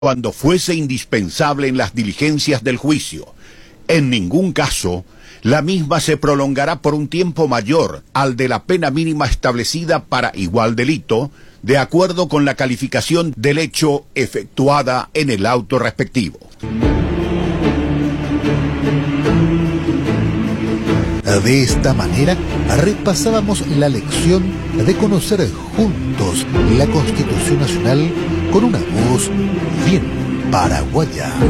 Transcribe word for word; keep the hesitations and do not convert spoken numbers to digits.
cuando fuese indispensable en las diligencias del juicio. En ningún caso, la misma se prolongará por un tiempo mayor al de la pena mínima establecida para igual delito, de acuerdo con la calificación del hecho efectuada en el auto respectivo. De esta manera, repasábamos la lección de conocer juntos la Constitución Nacional con una voz bien paraguaya.